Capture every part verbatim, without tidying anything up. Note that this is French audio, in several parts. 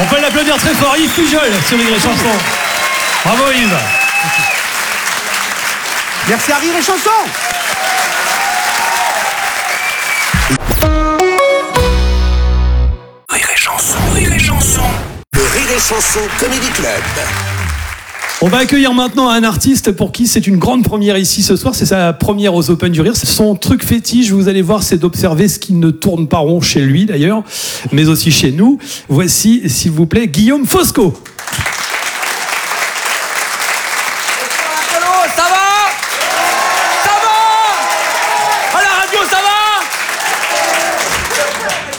On peut l'applaudir très fort, Yves Pujol sur Rire et Chanson. Bravo Yves. Merci à Rire et Chanson. Rire et Chanson, Rire et Chanson. Le Rire et Chanson Comedy Club. On va accueillir maintenant un artiste pour qui c'est une grande première ici ce soir. C'est sa première aux Open du Rire. Son truc fétiche, vous allez voir, c'est d'observer ce qui ne tourne pas rond chez lui d'ailleurs, mais aussi chez nous. Voici, s'il vous plaît, Guillaume Fosco. Ça va ? Ça va ? À la radio, ça va ?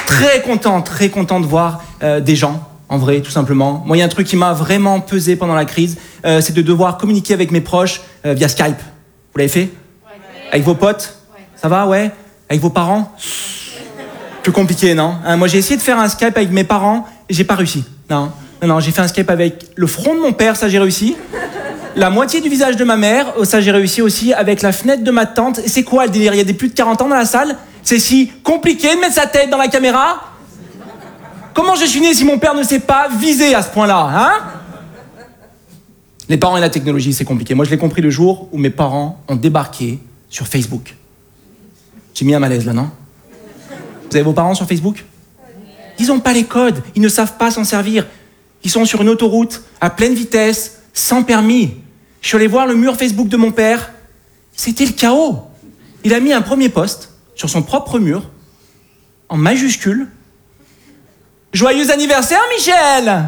Très content, très content de voir euh, des gens. En vrai, tout simplement. Moi, il y a un truc qui m'a vraiment pesé pendant la crise, euh, c'est de devoir communiquer avec mes proches euh, via Skype. Vous l'avez fait ? Ouais. Avec vos potes ? Ouais. Ça va, ouais ? Avec vos parents ? Plus compliqué, non ? hein, Moi, j'ai essayé de faire un Skype avec mes parents et j'ai pas réussi. Non, non, non, j'ai fait un Skype avec le front de mon père, ça j'ai réussi. La moitié du visage de ma mère, ça j'ai réussi aussi. Avec la fenêtre de ma tante. Et c'est quoi le délire ? Il y a des plus de quarante ans dans la salle ? C'est si compliqué de mettre sa tête dans la caméra ? Comment je suis né si mon père ne s'est pas visé à ce point-là, hein ? Les parents et la technologie, c'est compliqué. Moi, je l'ai compris le jour où mes parents ont débarqué sur Facebook. J'ai mis un malaise, là, non ? Vous avez vos parents sur Facebook ? Ils n'ont pas les codes, ils ne savent pas s'en servir. Ils sont sur une autoroute, à pleine vitesse, sans permis. Je suis allé voir le mur Facebook de mon père. C'était le chaos. Il a mis un premier post sur son propre mur, en majuscule. Joyeux anniversaire, Michel!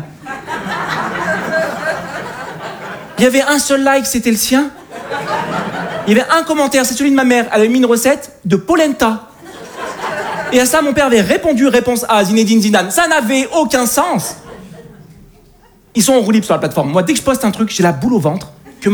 Il y avait un seul like, c'était le sien. Il y avait un commentaire, c'est celui de ma mère. Elle avait mis une recette de polenta. Et à ça, mon père avait répondu, réponse A, Zinedine Zidane. Ça n'avait aucun sens. Ils sont en roue libre sur la plateforme. Moi, dès que je poste un truc, j'ai la boule au ventre.